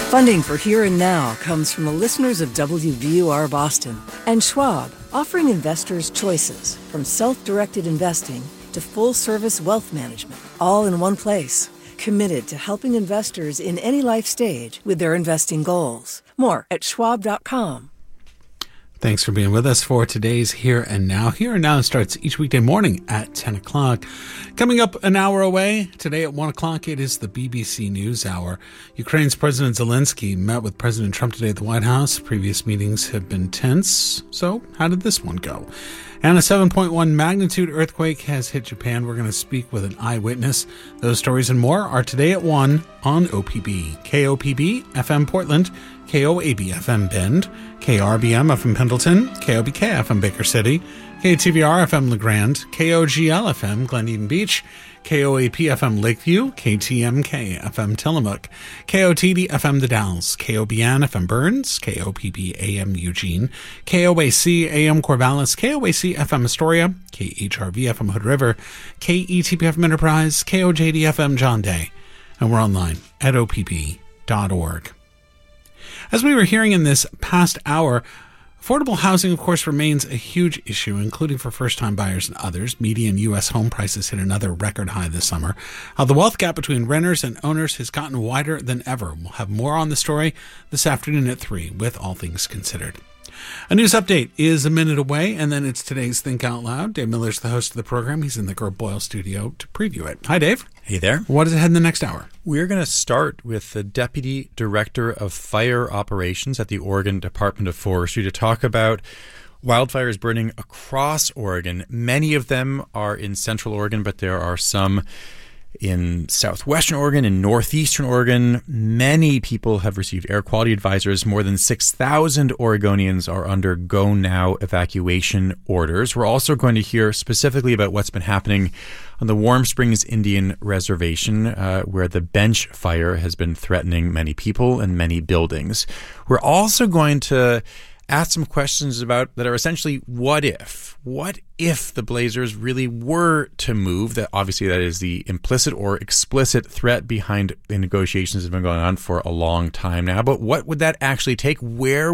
Funding for Here and Now comes from the listeners of WVUR Boston and Schwab, offering investors choices from self-directed investing to full-service wealth management, all in one place. Committed to helping investors in any life stage with their investing goals. More at schwab.com. Thanks for being with us for today's Here and Now. Here and Now starts each weekday morning at 10 o'clock. Coming up an hour away, today at 1 o'clock, it is the BBC News Hour. Ukraine's President Zelensky met with President Trump today at the White House. Previous meetings have been tense. So how did this one go? And a 7.1 magnitude earthquake has hit Japan. We're going to speak with an eyewitness. Those stories and more are today at 1 on OPB. KOPB FM Portland, KOAB FM Bend, KRBM FM Pendleton, KOBK FM Baker City, KTVR FM LeGrand, KOGL FM Glen Eden Beach, KOAP FM Lakeview, KTMK FM Tillamook, KOTD FM The Dalles, KOBN FM Burns, KOPB AM Eugene, KOAC AM Corvallis, KOAC FM Astoria, KHRV FM Hood River, KETP FM Enterprise, KOJD FM John Day, and we're online at opb.org. As we were hearing in this past hour, affordable housing, of course, remains a huge issue, including for first-time buyers and others. Median U.S. home prices hit another record high this summer. The wealth gap between renters and owners has gotten wider than ever. We'll have more on the story this afternoon at 3 with All Things Considered. A news update is a minute away, and then it's today's Think Out Loud. Dave Miller's the host of the program. He's in the Gert Boyle studio to preview it. Hi, Dave. Hey there. What is ahead in the next hour? We're going to start with the Deputy Director of Fire Operations at the Oregon Department of Forestry to talk about wildfires burning across Oregon. Many of them are in Central Oregon, but there are some in southwestern Oregon, in northeastern Oregon. Many people have received air quality advisories. More than 6,000 Oregonians are under go now evacuation orders. We're also going to hear specifically about what's been happening on the Warm Springs Indian Reservation, where the bench fire has been threatening many people and many buildings. We're also going to ask some questions about that are essentially what if? What if the Blazers really were to move? That obviously that is the implicit or explicit threat behind the negotiations that have been going on for a long time now. But what would that actually take? Where